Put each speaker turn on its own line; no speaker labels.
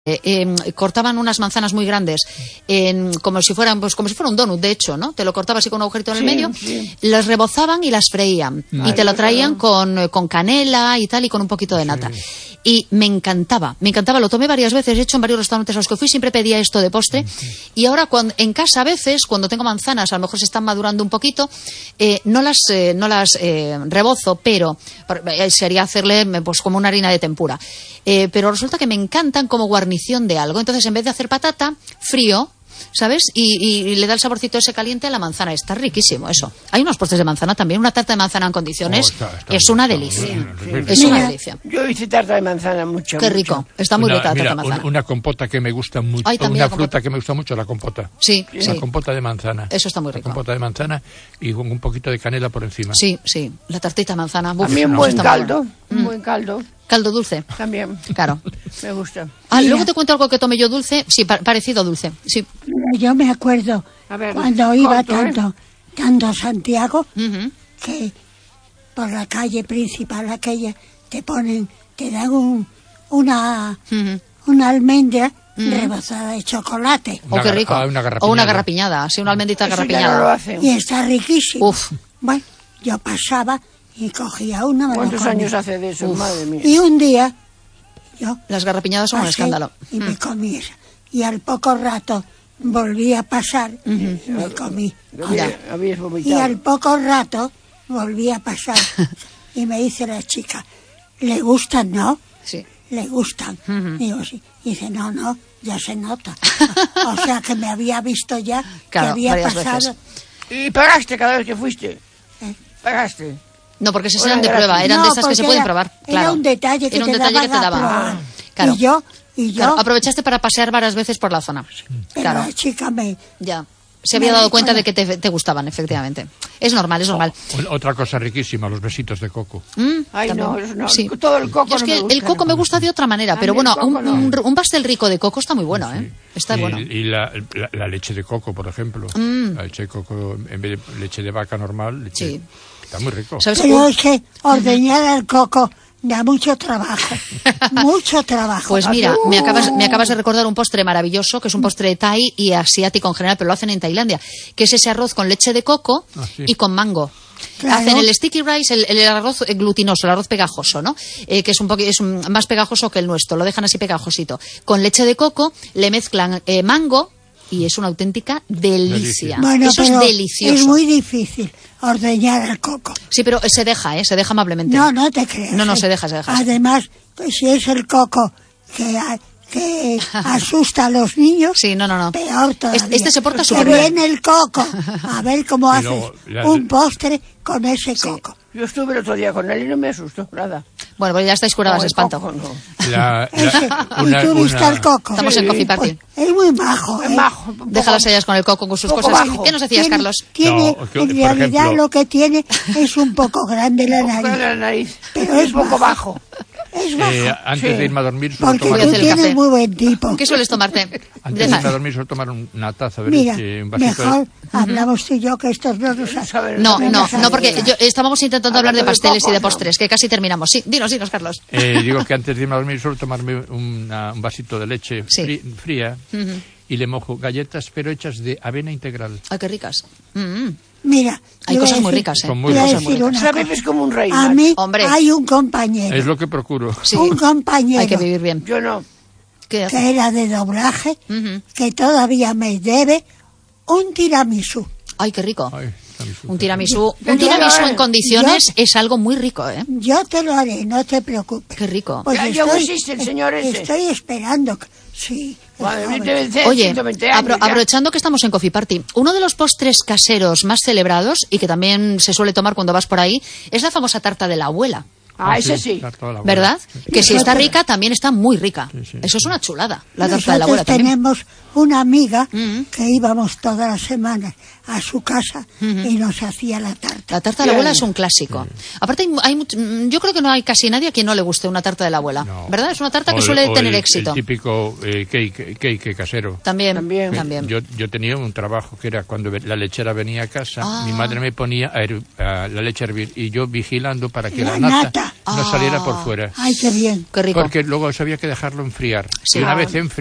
cortaban unas manzanas muy grandes, como si fuera un donut, de hecho, ¿no? Te lo cortaba así con un agujerito en el medio, las rebozaban y las freían. Y te lo traían con canela y tal, y con un poquito de nata. Y me encantaba, lo tomé varias veces, he hecho en varios restaurantes a los que fui, siempre pedía esto de postre. Y ahora en casa a veces, cuando tengo manzanas, a lo mejor se están madurando un poquito, no las rebozo, pero sería hacerle pues como una harina de tempura. Pero resulta que me encantan como guarnición de algo. Entonces, en vez de hacer patata, frío, ¿sabes? Y le da el saborcito ese caliente a la manzana. Está riquísimo eso. Hay unos postres de manzana también. Una tarta de manzana en condiciones es una delicia. Es una delicia.
Yo hice tarta de manzana mucho.
Qué rico. Está muy rica la tarta de manzana.
Una compota que me gusta mucho. Una fruta que me gusta mucho, la compota.
Sí,
la compota de manzana.
Eso está muy rico.
La compota de manzana y con un poquito de canela por encima.
Sí. La tartita de manzana.
A mí un buen caldo. Un buen caldo.
Caldo dulce.
También.
Claro.
Me gusta.
Luego te cuento algo que tomé yo dulce. Sí, parecido dulce. Sí.
Yo me acuerdo cuando iba tanto a Santiago, que por la calle principal aquella te dan una almendra rebozada de chocolate.
Qué rico. Una garrapiñada. Sí, una almendrita garrapiñada.
Y está riquísimo. Uf. Bueno, yo pasaba y cogía una.
¿Cuántos años hace de eso? Madre mía.
Y un día
las garrapiñadas son un escándalo.
Y me comí esa. Y al poco rato volví a pasar y me comí. Y al poco rato volví a pasar y me dice la chica, ¿le gustan, no?
Sí.
¿Le gustan? Digo, sí. Y dice, no, ya se nota. O sea que me había visto ya,
claro,
que había pasado.
Veces. ¿Y pagaste cada vez que fuiste? ¿Pagaste?
No, porque esas eran de prueba, eran de esas que se pueden probar. Claro.
Era un detalle que te daba.
Claro.
Y yo
claro, aprovechaste para pasear varias veces por la zona.
Pero
claro.
la chica
se había dado cuenta de que te gustaban, efectivamente. Es normal.
Otra cosa riquísima, los besitos de coco.
Ay,
también.
No.
Sí.
Todo el coco.
Es que el coco me gusta de otra manera, pero bueno, un pastel rico de coco está muy bueno, ¿eh? Está bueno.
Y la leche de coco, por ejemplo. La leche de coco, en vez de leche de vaca normal, está muy rico.
Pero es que ordeñar el coco da mucho trabajo. Mucho trabajo.
Pues mira, me acabas de recordar un postre maravilloso, que es un postre thai y asiático en general, pero lo hacen en Tailandia, que es ese arroz con leche de coco y con mango. Claro. Hacen el sticky rice, el arroz glutinoso, el arroz pegajoso, ¿no? Que es más pegajoso que el nuestro, lo dejan así pegajosito. Con leche de coco le mezclan mango y es una auténtica delicia.
Bueno,
eso es delicioso.
Es muy difícil ordeñar el coco.
Sí, pero se deja amablemente.
No te creas.
No, se deja.
Además, si es el coco que asusta a los niños, peor todavía.
Este se porta súper bien.
Viene el coco, a ver cómo haces un postre con ese coco.
Yo estuve el otro día con él y no me asustó nada.
Bueno, pues ya estáis curadas de espanto.
Coco, no.
¿Y tú viste el coco?
Estamos en Coffee Party.
Pues es muy majo.
Majo.
Déjalas ellas con el coco, con sus cosas.
Bajo.
¿Qué nos decías, Carlos?
En realidad lo que tiene es un poco grande la nariz.
Pero es poco bajo.
Es bajo.
Antes de irme a dormir
suelo tomar... Porque tú tienes muy buen tipo.
¿Qué sueles tomarte?
Antes de irme a dormir suelo tomar una taza.
Mira,
un vasito
mejor hablamos tú y yo, que estos no lo saben.
No, porque estábamos intentando hablar de pasteles y de postres, que casi terminamos. Sí, dinos, Carlos.
Digo que antes de irme a dormir suelo tomarme un vasito de leche fría y le mojo galletas, pero hechas de avena integral.
¡Ay, qué ricas!
Mira,
hay cosas muy ricas, ¿eh?
Son muy ricas.
Es como un rey.
A mí hay un compañero.
Es lo que procuro.
Sí.
Un compañero.
Hay que vivir bien.
Yo no.
Que era de doblaje, que todavía me debe un tiramisú.
¡Ay, qué rico! Un tiramisú en condiciones es algo muy rico, ¿eh?
Yo te lo haré, no te preocupes.
Qué rico.
Pues
el señor ese.
Estoy esperando. Sí.
Oye, aprovechando que estamos en Coffee Party, uno de los postres caseros más celebrados y que también se suele tomar cuando vas por ahí es la famosa tarta de la abuela.
Ese sí.
¿Verdad? Que si está rica, también está muy rica. Sí. Eso es una chulada, la tarta de la abuela también.
Tenemos una amiga que íbamos todas las semanas a su casa y nos hacía la tarta.
La tarta de la abuela es un clásico. Aparte, yo creo que no hay casi nadie a quien no le guste una tarta de la abuela. No. ¿Verdad? Es una tarta que suele tener éxito.
El típico cake casero.
También.
Yo tenía un trabajo que era cuando la lechera venía a casa, mi madre me ponía la leche a hervir y yo vigilando para que la nata
saliera.
No saliera por fuera.
Ay, qué bien.
Qué rico.
Porque luego eso había que dejarlo enfriar.
Sí.
Y una vez